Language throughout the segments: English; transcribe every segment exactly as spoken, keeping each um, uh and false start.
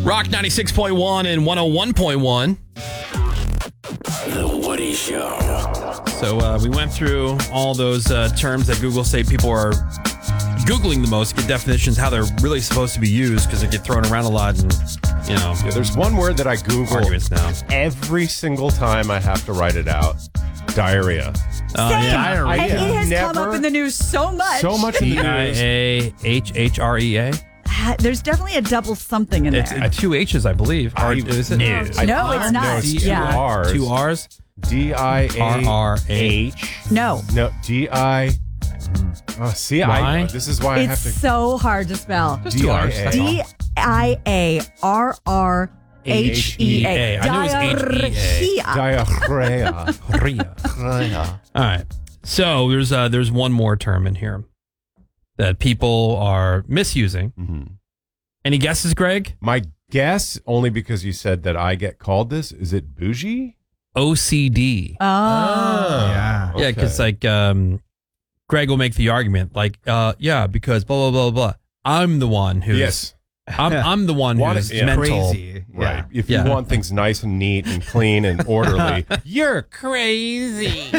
Rock ninety-six point one and one oh one point one. The Woody Show. So uh, we went through all those uh, terms that Google say people are Googling the most, get definitions, how they're really supposed to be used because they get thrown around a lot and, you know. Yeah, there's one word that I Google arguments now. Every single time I have to write it out. Diarrhea. Oh, Same. yeah. And it has Never- come up in the news so much. So much in the D I news. A H H R E A. There's definitely a double something in It's there. uh, two H's, I believe. Or I- is it? No. I- No, it's not. No, it's two Yeah. R's. Two R's? D I R R A A H. No. No, D I. Oh, see, I. Why? This is why I have It's to. so hard to spell. Just two R's. That's all. D I A R R H E A. I knew it was H E A. Diarrhea. Diarrhea. All right. So there's uh, there's one more term in here that people are misusing. Mm-hmm. Any guesses, Greg? My guess, only because you said that I get called this, is it bougie? O C D. Oh. Yeah. Yeah, because like um, Greg will make the argument like, uh, yeah, because blah blah blah blah. I'm the one who's Yes. I'm I'm the one Want who's it- yeah. mental. Crazy. Right. Yeah. If Yeah. you want things nice and neat and clean and orderly, you're crazy.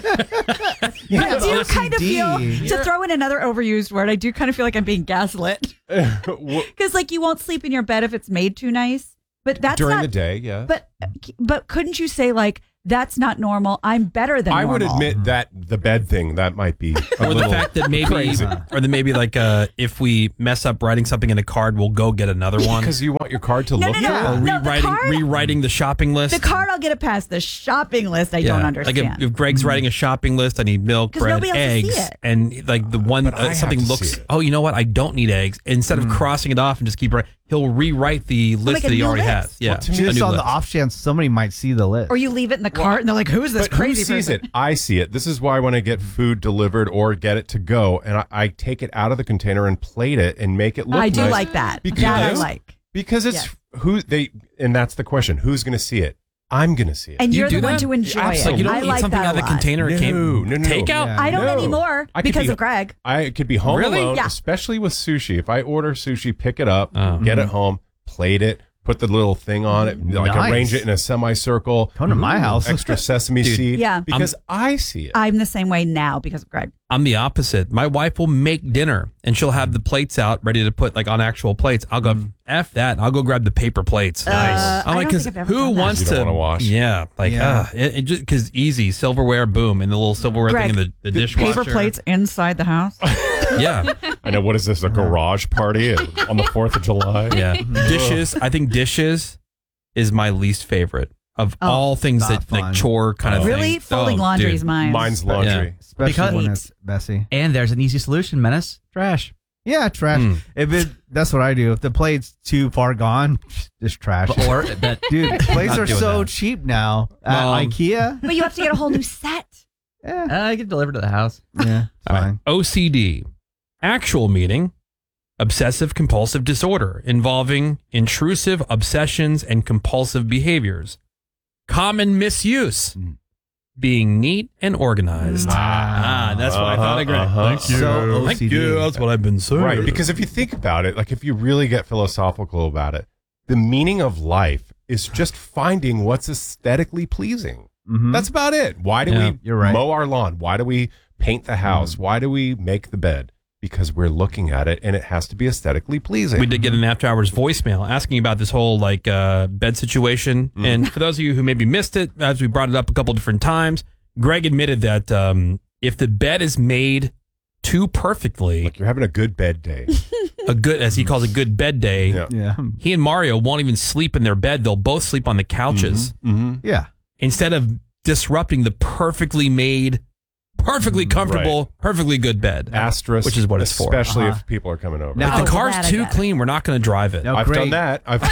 I do kind of feel, to throw in another overused word, I do kind of feel like I'm being gaslit. Because, like, you won't sleep in your bed if it's made too nice. But that's During not, the day, yeah. But, but couldn't you say, like, that's not normal. I'm better than I normal. would admit that the bed thing, that might be a Or the little fact that maybe, crazy. or then maybe like uh, if we mess up writing something in a card, we'll go get another one. Because you want your card to No, look no, no. good. Or No, the rewriting, card- rewriting the shopping list. The card, I'll get it past. The shopping list, I Yeah. don't understand. Like if, if Greg's writing a shopping list, I need milk, 'Cause bread, nobody else will eggs, see it. and like the one But I uh, have something to looks. see it. Oh, you know what? I don't need eggs. Instead of crossing it off and just keep writing, he'll rewrite the list make a that he new already list. has. Yeah, to me, a Just new on the list. off chance somebody might see the list. Or you leave it in the cart and they're like, who's this But crazy who sees person? it? I see it. This is why when I get food delivered or get it to go, and I, I take it out of the container and plate it and make it look I do nice. like that. Because- that I like. Because it's Yes. who they, and that's the question. Who's going to see it? I'm going to see it. And You you're do the one that? to enjoy Absolutely. it. Like you don't I eat like something that out of a the lot. container. It No, came no, no. takeout. Yeah. I don't No. anymore I could because be- of Greg. I could be home Really? alone, Yeah. especially with sushi. If I order sushi, pick it up, Oh. get it home, plate it, put the little thing on it, like Nice. arrange it in a semicircle. Come to my house. Extra sesame Dude. seed. Yeah. Because i see it. I'm the same way now because of Greg. I'm the opposite. My wife will make dinner and she'll have the plates out ready to put like on actual plates. I'll go F that. I'll go grab the paper plates. Nice. I'm I like, don't because think I've ever who done that. wants You to don't wanna wash. Yeah, like Yeah. uh, it, it just because easy silverware, boom, and the little silverware Greg, thing in the, the dishwasher. Paper plates inside the house. Yeah, I know. What is this? A garage party on the fourth of July? yeah. Dishes. I think dishes is my least favorite of Oh. all things Not that fun. like chore kind of Really? thing. Folding Oh, laundry dude. is mine. Mine's laundry. Yeah. Especially Because- when it's messy. And there's an easy solution, Menace. Trash. Yeah, trash. Mm. If it, that's what I do. If the plate's too far gone, just trash. it. Or that Dude, plates Not are doing so that. cheap now at Mom. IKEA. But you have to get a whole new set. Yeah, uh, I get delivered to the house. yeah, All right. fine. O C D, actual meaning, obsessive compulsive disorder involving intrusive obsessions and compulsive behaviors. Common misuse, Mm. being neat and organized. Ah, that's what I thought of Greg. Uh-huh, Thank you. So Thank O C D. you. That's what I've been saying. Right. Because if you think about it, like if you really get philosophical about it, the meaning of life is just finding what's aesthetically pleasing. Mhm. That's about it. Why do Yeah, we you're right. mow our lawn? Why do we paint the house? Mm. Why do we make the bed? Because we're looking at it and it has to be aesthetically pleasing. We did get an after hours voicemail asking about this whole like uh, bed situation. Mm. And for those of you who maybe missed it, as we brought it up a couple different times, Greg admitted that um, if the bed is made too perfectly, Like you're having a good bed day. a good, as he calls a good bed day, Yeah. Yeah, he and Mario won't even sleep in their bed. They'll both sleep on the couches Mm-hmm. yeah. instead of disrupting the perfectly made, perfectly comfortable, perfectly good bed. Asterisk. Which is what it's for. Especially Uh-huh. if people are coming over. Now- If the Oh, car's that I too get it. clean, we're not going to drive it. No, I've great. done that. I've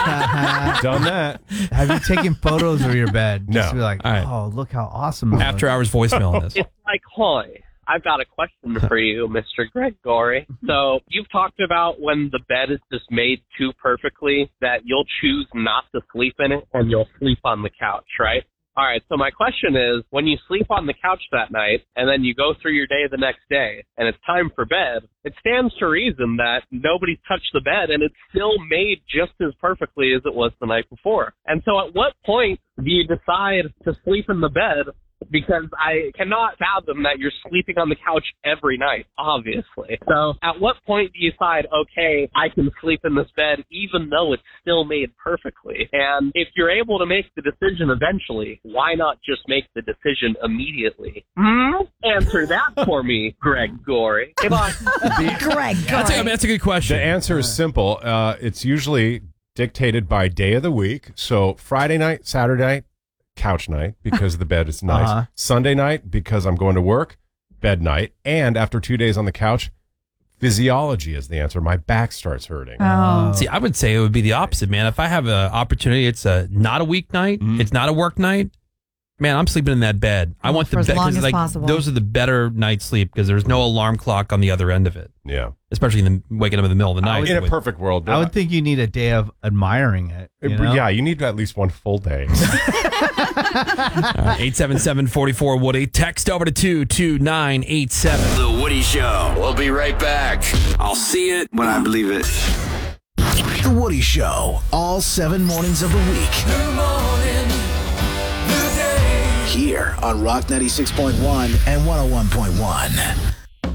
done that. Have you taken photos of your bed? No. Just to be like, All right. oh, look how awesome it After looks. hours voicemail on this. It's like, hi, I've got a question for you, Mister Gregory. So you've talked about when the bed is just made too perfectly that you'll choose not to sleep in it and you'll sleep on the couch, right? All right, so my question is, when you sleep on the couch that night and then you go through your day the next day and it's time for bed, it stands to reason that nobody's touched the bed and it's still made just as perfectly as it was the night before. And so at what point do you decide to sleep in the bed? Because I cannot fathom that you're sleeping on the couch every night, obviously. So at what point do you decide, okay, I can sleep in this bed even though it's still made perfectly? And if you're able to make the decision eventually, why not just make the decision immediately? Hmm? Answer that for me, Greg Gorey. Come on. Greg, That's a, I mean, that's a good question. The answer is simple. Uh, it's usually dictated by day of the week. So Friday night, Saturday night, couch night because the bed is nice. Uh-huh. Sunday night because I'm going to work, bed night. And after two days on the couch, physiology is the answer. My back starts hurting. Oh. See, I would say it would be the opposite, man. If I have an opportunity, it's a not a weeknight, Mhm. it's not a work night. Man, I'm sleeping in that bed. I want the For as bed long because as like possible. those are the better night sleep because there's no alarm clock on the other end of it, Yeah. especially in the waking up in the middle of the night. In a with- perfect world. I would think you need a day of admiring it. you know? Yeah, you need at least one full day. eight seven seven, four four, Woody. Text over to two two nine eight seven. The Woody Show. We'll be right back. I'll see it when I believe it. The Woody Show, all seven mornings of the week. Here on Rock ninety-six point one and one oh one point one.